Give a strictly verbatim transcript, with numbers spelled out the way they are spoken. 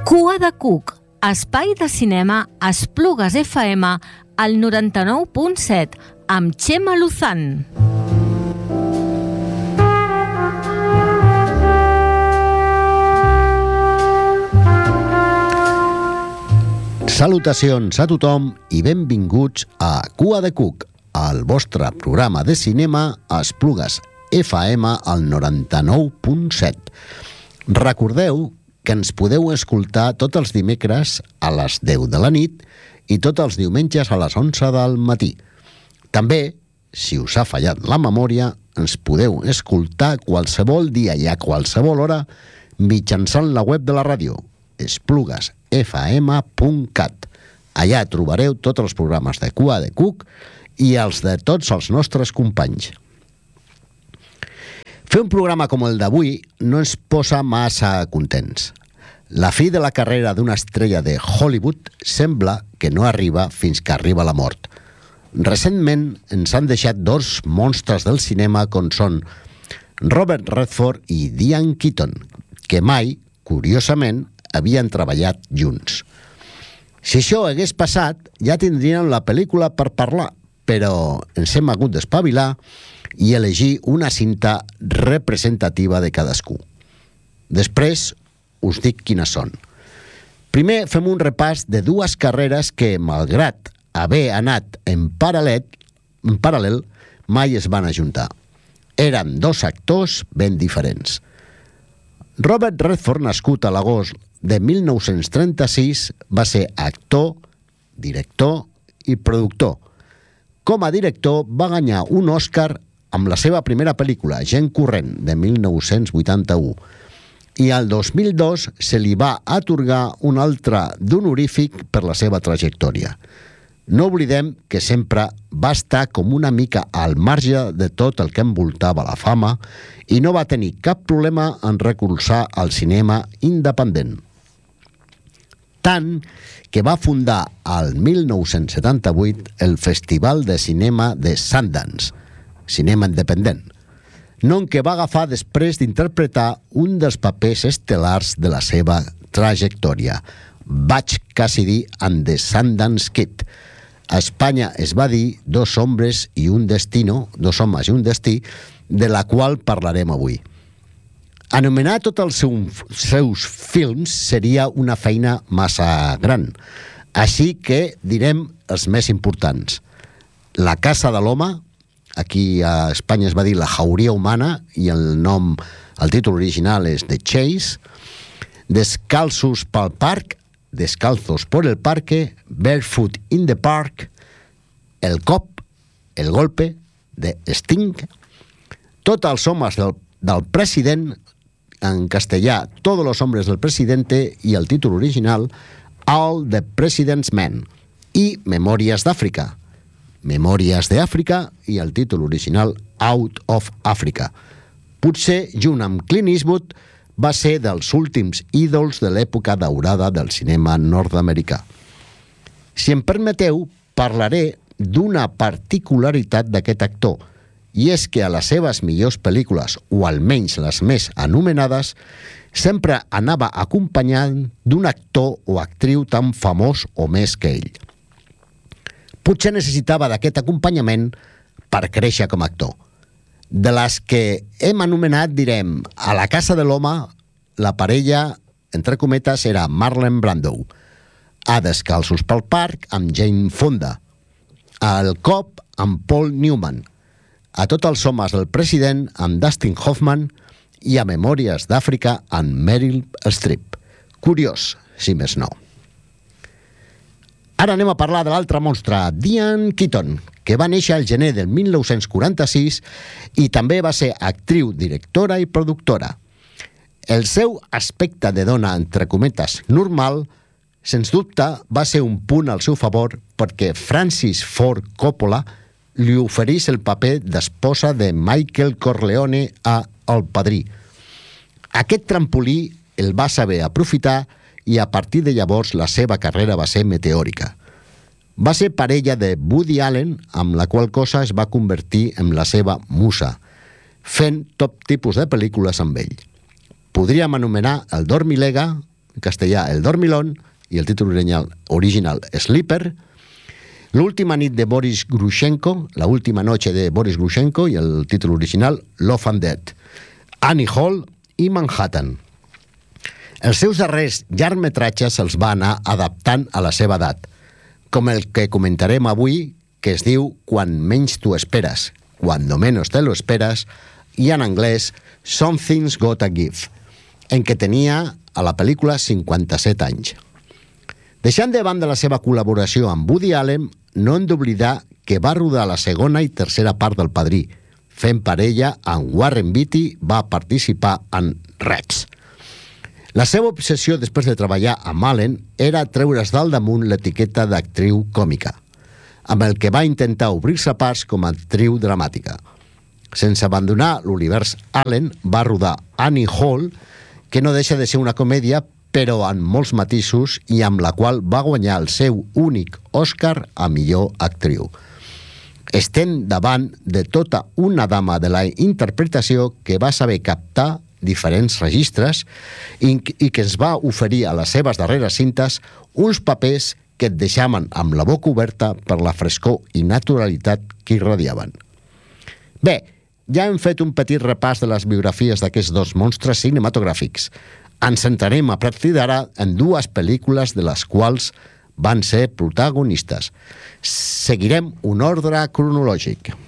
Cua de Cuc, espai de cinema a Esplugues F M al noranta-nou punt set, amb Txema Luzán. Salutacions a tothom i benvinguts a Cua de Cuc, el vostre programa de cinema a Esplugues F M al noranta-nou punt set. Recordeu que ens podeu escoltar tots els dimecres a les deu de la nit i tots els diumenges a les onze del matí. També, si us ha fallat la memòria, ens podeu escoltar qualsevol dia i a qualsevol hora mitjançant la web de la ràdio, esplugues f m punt cat. Allà trobareu tots els programes de Cua de Cuc i els de tots els nostres companys. Fer un programa com el d'avui no ens posa massa contents. La fi de la carrera d'una estrella de Hollywood sembla que no arriba fins que arriba la mort. Recentment ens han deixat dos monstres del cinema com són Robert Redford i Diane Keaton, que mai, curiosament, havien treballat junts. Si això hagués passat, ja tindrien la pel·lícula per parlar, però ens hem hagut d'espavilar i elegir una cinta representativa de cadascú. Després us dic quines són. Primer fem un repàs de dues carreres que, malgrat haver anat en paral·lel, en paral·lel mai es van ajuntar. Eren dos actors ben diferents. Robert Redford, nascut a l'agost de mil nou-cents trenta-sis, va ser actor, director i productor. Com a director va guanyar un Oscar amb la seva primera pel·lícula, Gent corrent, de mil nou-cents vuitanta-u. I al dos mil dos se li va atorgar un altre d'honorífic per la seva trajectòria. No oblidem que sempre va estar com una mica al marge de tot el que envoltava la fama i no va tenir cap problema en recolzar el cinema independent. Tant que va fundar al mil nou-cents setanta-vuit el Festival de Cinema de Sundance, cinema independent, nom que va agafar després d'interpretar un dels papers estel·lars de la seva trajectòria, Butch Cassidy and the Sundance Kid. A Espanya es va dir Dos hombres i un destino, dos homes i un destí, de la qual parlarem avui. Anomenar tots els seus, seus films seria una feina massa gran, així que direm els més importants. La casa de l'home, aquí a Espanya es va dir La jauria humana i el nom, el títol original és The Chase, Descalços pel parc, Descalzos por el parque, Barefoot in the Park, El cop, El golpe, de Sting, Tots els homes del, del president, en castellà, Todos los hombres del presidente, i el títol original, All the President's Men, i Memòries d'Àfrica, Memòries d'Àfrica, i el títol original, Out of Africa. Potser, junt amb Clint Eastwood, va ser dels últims ídols de l'època daurada del cinema nord-americà. Si em permeteu, parlaré d'una particularitat d'aquest actor, i és que a les seves millors pel·lícules, o almenys les més anomenades, sempre anava acompanyant d'un actor o actriu tan famós o més que ell. Potser necessitava d'aquest acompanyament per créixer com a actor. De les que hem anomenat, direm, a la casa de l'home, la parella, entre cometes, era Marlon Brando. A Descalços pel parc, amb Jane Fonda. A El cop, amb Paul Newman. A Tots els homes del president, amb Dustin Hoffman. I a Memòries d'Àfrica, amb Meryl Streep. Curiós, si més no. Ara anem a parlar de l'altre monstre, Diane Keaton, que va néixer al gener del mil nou-cents quaranta-sis i també va ser actriu, directora i productora. El seu aspecte de dona, entre cometes, normal, sens dubte, va ser un punt al seu favor perquè Francis Ford Coppola li oferís el paper d'esposa de Michael Corleone a El Padrí. Aquest trampolí el va saber aprofitar i a partir de llavors la seva carrera va ser meteòrica. Va ser parella de Woody Allen, amb la qual cosa es va convertir en la seva musa, fent tot tipus de pel·lícules amb ell. Podríem anomenar El dormilega, en castellà El Dormilón, i el títol original, original Sleeper, L'última nit de Boris Grushenko, La última noche de Boris Grushenko, i el títol original Love and Death, Annie Hall i Manhattan. Els seus darrers llargmetratges se'ls va anar adaptant a la seva edat, com el que comentarem avui, que es diu Quan menys t'ho esperes, Cuando menos te lo esperas, i en anglès Something's Gotta Give, en què tenia a la pel·lícula cinquanta-set anys. Deixant de banda la seva col·laboració amb Woody Allen, no hem d'oblidar que va rodar la segona i tercera part del Padrí. Fent parella amb Warren Beatty, va participar en Reds. La seva obsessió després de treballar amb Allen era treure's dalt damunt l'etiqueta d'actriu còmica, amb el que va intentar obrir-se pas com a actriu dramàtica. Sense abandonar l'univers Allen, va rodar Annie Hall, que no deixa de ser una comèdia, però amb molts matisos, i amb la qual va guanyar el seu únic Òscar a millor actriu. Estem davant de tota una dama de la interpretació que va saber captar diferents registres i, i que ens va oferir a les seves darreres cintes uns papers que et deixaven amb la boca oberta per la frescor i naturalitat que irradiaven. Bé, ja hem fet un petit repàs de les biografies d'aquests dos monstres cinematogràfics. Ens centrarem a partir d'ara en dues pel·lícules de les quals van ser protagonistes. Seguirem un ordre cronològic.